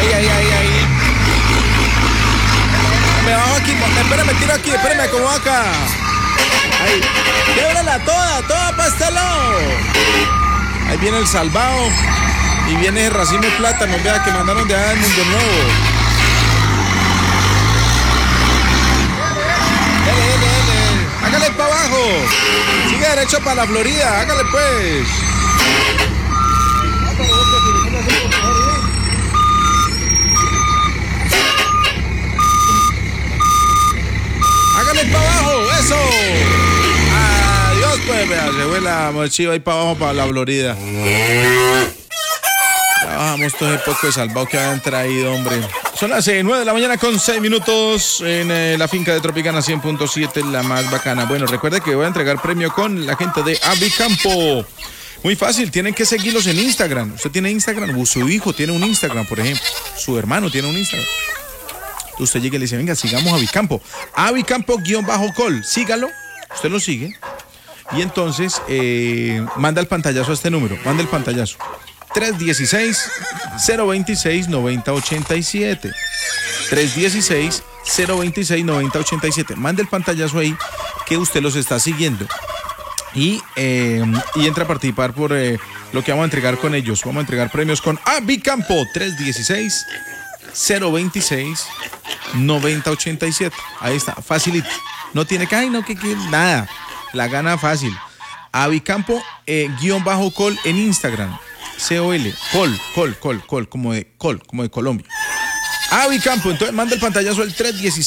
Ahí. Me bajo aquí, espérame, tiro aquí, espérame, como acá. Ahí. Québrala toda para este lado. Ahí viene el salvado. Y viene el racimo de plátanos, vea, que mandaron de allá del Mundo Nuevo. Dele. Hágale para abajo. Sigue derecho para la Florida, hágale pues. Hágale para abajo, eso. Adiós pues, vea, se fue la mochiva ahí para abajo para la Florida. Ya bajamos todo ese poco de salvado que habían traído, hombre. Son las 9 de la mañana con 6 minutos en la finca de Tropicana 100.7, la más bacana. Bueno, recuerde que voy a entregar premio con la gente de Avicampo. Muy fácil, tienen que seguirlos en Instagram. Usted tiene Instagram, o su hijo tiene un Instagram, por ejemplo. Su hermano tiene un Instagram. Usted llega y le dice, venga, sigamos a Avicampo. Avicampo_call, sígalo, usted lo sigue. Y entonces manda el pantallazo a este número, manda el pantallazo. 316-026-9087. 316-026-9087. Mande el pantallazo ahí que usted los está siguiendo. Y entra a participar por lo que vamos a entregar con ellos. Vamos a entregar premios con Avicampo. 316-026-9087. Ahí está, facilito. No tiene que, nada. La gana fácil. Avicampo_call en Instagram. COL, como de Colombia. Avicampo, entonces manda el pantallazo al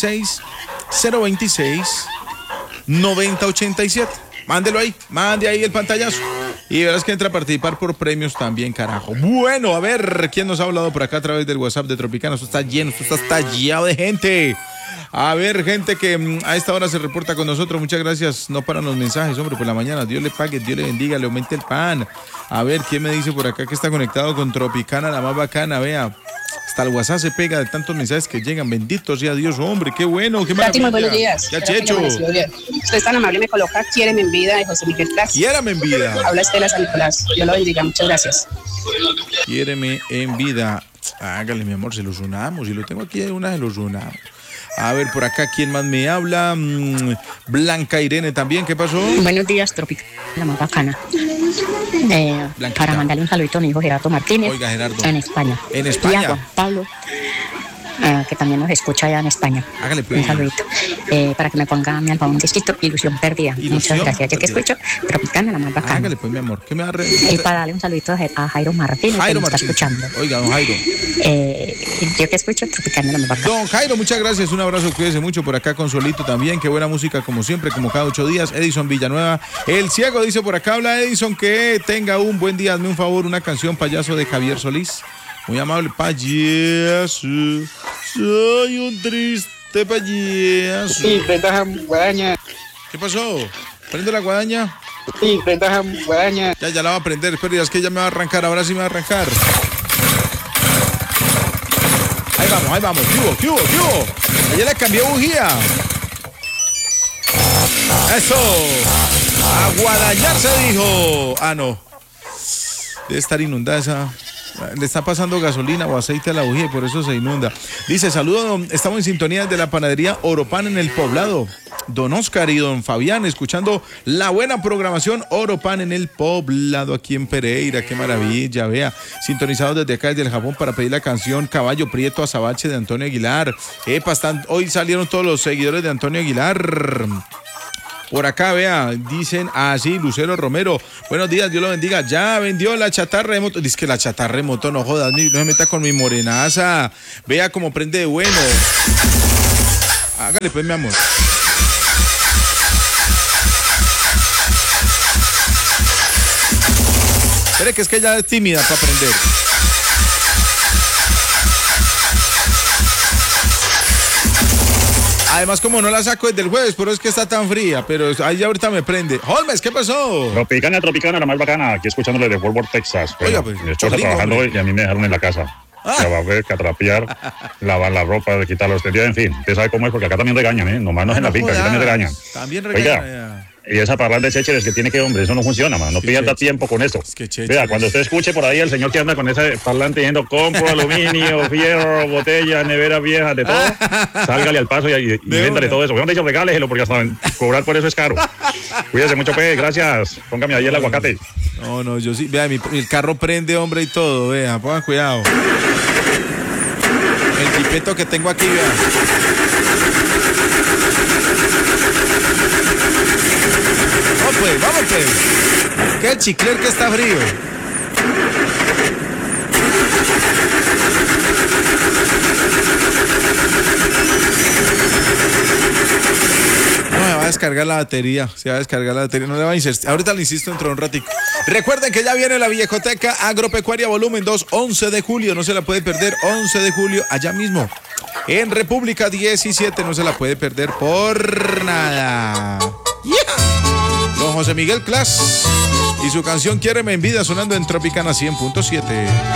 316-026-9087. Mándelo ahí, mande ahí el pantallazo. Y verás que entra a participar por premios también, carajo. Bueno, a ver, ¿quién nos ha hablado por acá a través del WhatsApp de Tropicana? Esto está lleno, esto está estallado de gente. A ver, gente que a esta hora se reporta con nosotros, muchas gracias. No paran los mensajes, hombre, por la mañana. Dios le pague, Dios le bendiga, le aumente el pan. A ver, ¿quién me dice por acá que está conectado con Tropicana, la más bacana? Vea, hasta el WhatsApp se pega de tantos mensajes que llegan. Bendito sea Dios, hombre, qué bueno, qué maravilla. Muy buenos días. Ya, Checho. Usted es tan amable, me coloca Quiéreme en vida de José Miguel Tras. Quiérame en vida. Habla Estela San Nicolás. Dios lo bendiga, muchas gracias. Quiéreme en vida. Hágale, mi amor, se los unamos. Y lo tengo aquí de una, se los unamos. A ver, por acá, ¿quién más me habla? Blanca Irene también, ¿qué pasó? Buenos días, Tropicana, la más bacana. Para mandarle un saludito a mi hijo Gerardo Martínez. Oiga, Gerardo. En España. En España. Y a Juan Pablo, que también nos escucha allá en España. Hágale pues. Un saludito. Para que me ponga mi álbum disquito, Ilusión Perdida. Muchas gracias. Yo que escucho Tropicana, la más bacana. Hágale pues, mi amor. ¿Qué me va a Y para darle un saludito a Jairo Martínez, que nos está escuchando. Oiga, don Jairo. Yo que escucho Tropicana, la más bacana. Don Jairo, muchas gracias. Un abrazo, cuídese mucho. Por acá Consolito también. Qué buena música, como siempre, como cada 8 días. Edison Villanueva. El ciego dice por acá, habla Edison, que tenga un buen día. Hazme un favor, una canción Payaso de Javier Solís. Muy amable, payaso. Soy un triste payaso. Sí, prenda la guadaña. ¿Qué pasó? ¿Prende la guadaña? Sí, prenda la guadaña. Ya la va a prender. Espera, es que ya me va a arrancar. Ahora sí me va a arrancar. Ahí vamos. ¿Qué hubo? Ayer le cambié bujía. Eso. A guadañar se dijo. Ah, no. Debe estar inundada esa. Le está pasando gasolina o aceite a la bujía y por eso se inunda. Dice, saludo, estamos en sintonía de la panadería Oropan en el Poblado. Don Oscar y don Fabián, escuchando la buena programación Oropan en el Poblado, aquí en Pereira. Qué maravilla, vea. Sintonizados desde acá, desde el Japón, para pedir la canción Caballo Prieto Azabache de Antonio Aguilar. Hoy salieron todos los seguidores de Antonio Aguilar. Por acá, vea, dicen así, Lucero Romero. Buenos días, Dios lo bendiga. Ya vendió la chatarra de moto. Dice que la chatarra de moto, no jodas, no se meta con mi morenaza. Vea cómo prende de bueno. Hágale pues, mi amor. Espere que es que ella es tímida para aprender. Además, como no la saco desde el jueves, pero es que está tan fría, pero ahí ya ahorita me prende. Holmes, ¿qué pasó? Tropicana, la más bacana, aquí escuchándole de Fort Worth, Texas. Oiga, pues, mi esposa trabajando hoy y a mí me dejaron en la casa. Trabajar, catrapear, lavar la ropa, quitar los tendidos, en fin. Usted sabe cómo es, porque acá también regañan, ¿eh? Nomás no es en la finca, aquí también regañan. También regañan. Oiga, Y esa parlante Chécheres que tiene que, hombre, eso no funciona, man. No pierda tiempo con eso. Es que Chécheres. Vea, cuando usted escuche por ahí el señor que anda con ese parlante diciendo compro aluminio, fierro, botella, nevera vieja, de todo, sálgale al paso y véndale todo eso. Mejor dicho, regáleselo porque hasta cobrar por eso es caro. Cuídese mucho, P. Gracias. Póngame ahí el aguacate. No, yo sí. Vea, el carro prende, hombre, y todo. Vea, pongan cuidado. El pipeto que tengo aquí, vea. Vamos pues. Que el chicler que está frío. No, me va a descargar la batería. No le va a insistir. Ahorita le insisto dentro de un ratico. Recuerden que ya viene la Viejoteca Agropecuaria Volumen 2, 11 de julio. No se la puede perder. 11 de julio, allá mismo. En República 17. No se la puede perder por nada. Yeah. Don José Miguel Clas y su canción Quiéreme en Vida sonando en Tropicana 100.7.